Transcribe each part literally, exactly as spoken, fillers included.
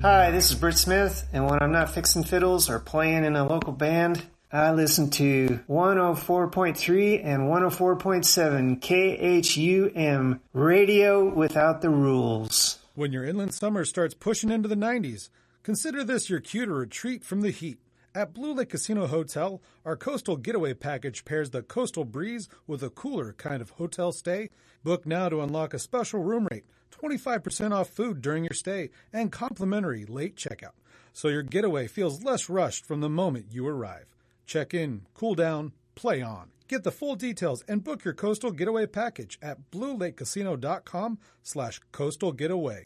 Hi, this is Britt Smith, and when I'm not fixing fiddles or playing in a local band, I listen to one oh four point three and one oh four point seven K H U M, Radio Without the Rules. When your inland summer starts pushing into the nineties, consider this your cue to retreat from the heat. At Blue Lake Casino Hotel, our coastal getaway package pairs the coastal breeze with a cooler kind of hotel stay. Book now to unlock a special room rate, twenty-five percent off food during your stay, and complimentary late checkout, so your getaway feels less rushed from the moment you arrive. Check in, cool down, play on. Get the full details and book your coastal getaway package at bluelakecasino.com slash coastal getaway.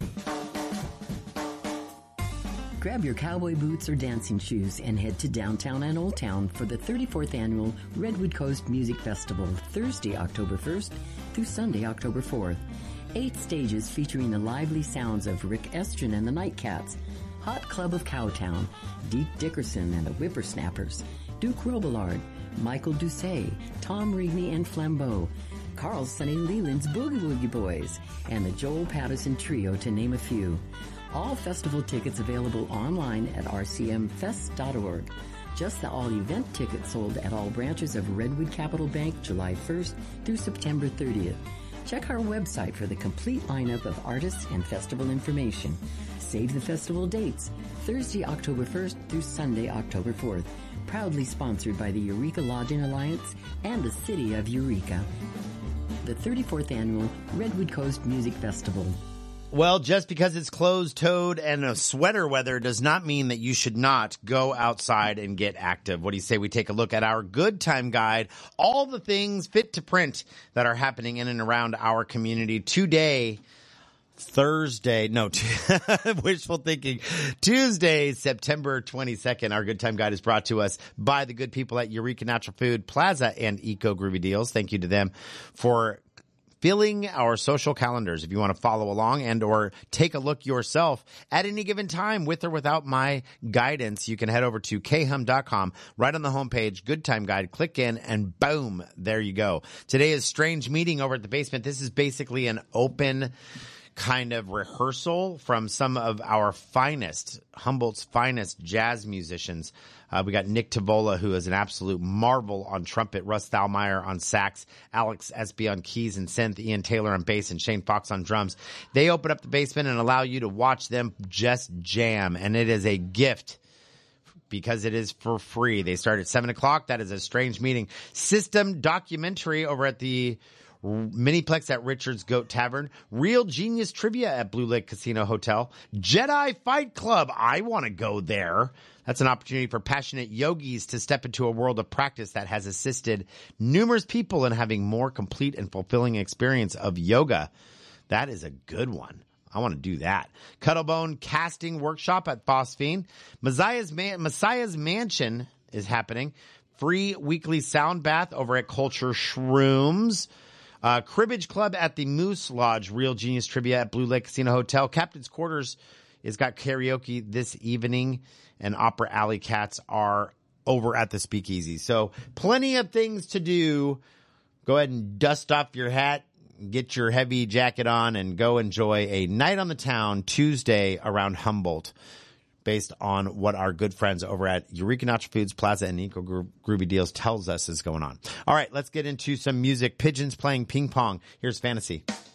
Grab your cowboy boots or dancing shoes and head to downtown and Old Town for the thirty-fourth Annual Redwood Coast Music Festival, Thursday, October first through Sunday, October fourth. Eight stages featuring the lively sounds of Rick Estrin and the Nightcats, Hot Club of Cowtown, Deke Dickerson and the Whippersnappers, Duke Robillard, Michael Doucet, Tom Rigney and Flambeau, Carl Sonny Leland's Boogie Woogie Boys, and the Joel Patterson Trio, to name a few. All festival tickets available online at r c m fest dot org. Just the all-event tickets sold at all branches of Redwood Capital Bank July first through September thirtieth. Check our website for the complete lineup of artists and festival information. Save the festival dates, Thursday, October first through Sunday, October fourth. Proudly sponsored by the Eureka Lodging Alliance and the City of Eureka. The thirty-fourth Annual Redwood Coast Music Festival. Well, just because it's closed-toed and a sweater weather does not mean that you should not go outside and get active. What do you say we take a look at our Good Time Guide, all the things fit to print that are happening in and around our community today, Thursday, no, wishful thinking, Tuesday, September twenty-second. Our Good Time Guide is brought to us by the good people at Eureka Natural Food Plaza and Eco Groovy Deals. Thank you to them for filling our social calendars. If you want to follow along and or take a look yourself at any given time with or without my guidance, you can head over to k hum dot com. Right on the homepage, Good Time Guide, click in and boom, there you go. Today is Strange Meeting over at the basement. This is basically an open kind of rehearsal from some of our finest, Humboldt's finest jazz musicians. Uh, we got Nick Tavola, who is an absolute marvel on trumpet, Russ Thalmeyer on sax, Alex Espy on keys and synth, Ian Taylor on bass, and Shane Fox on drums. They open up the basement and allow you to watch them just jam, and it is a gift because it is for free. They start at seven o'clock. That is a Strange Meeting. System documentary over at the Miniplex at Richard's Goat Tavern, Real Genius Trivia at Blue Lake Casino Hotel, Jedi Fight Club. I want to go there. That's an opportunity for passionate yogis to step into a world of practice that has assisted numerous people in having more complete and fulfilling experience of yoga. That is a good one. I want to do that. Cuttlebone Casting Workshop at Phosphine. Messiah's, Man- Messiah's Mansion is happening. Free weekly sound bath over at Culture Shrooms. Uh, Cribbage Club at the Moose Lodge, Real Genius Trivia at Blue Lake Casino Hotel. Captain's Quarters has got karaoke this evening, and Opera Alley Cats are over at the Speakeasy. So plenty of things to do. Go ahead and dust off your hat, get your heavy jacket on, and go enjoy a night on the town Tuesday around Humboldt, based on what our good friends over at Eureka Natural Foods Plaza and Eco Groovy Deals tells us is going on. All right, let's get into some music. Pigeons playing ping pong. Here's Fantasy.